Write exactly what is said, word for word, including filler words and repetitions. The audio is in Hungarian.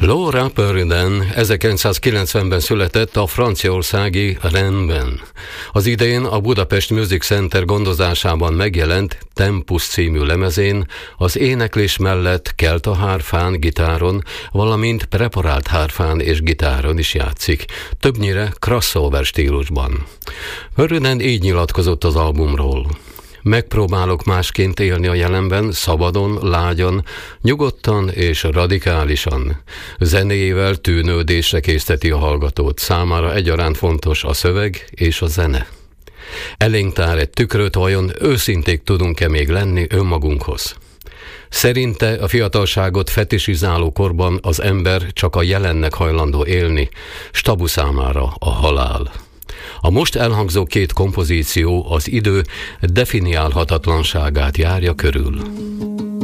Laura Purden ezerkilencszázkilencvenben született a franciaországi Rennesben. Az idén a Budapest Music Center gondozásában megjelent Tempus című lemezén az éneklés mellett keltahárfán, gitáron, valamint preparált hárfán és gitáron is játszik, többnyire crossover stílusban. Purden így nyilatkozott az albumról: megpróbálok másként élni a jelenben, szabadon, lágyan, nyugodtan és radikálisan. Zenéjével tűnődésre készteti a hallgatót. Számára egyaránt fontos a szöveg és a zene. Elénk tár egy tükröt, vajon őszinték tudunk-e még lenni önmagunkhoz? Szerinte a fiatalságot fetisizáló korban az ember csak a jelennek hajlandó élni, s tabu számára a halál. A most elhangzó két kompozíció az idő definiálhatatlanságát járja körül.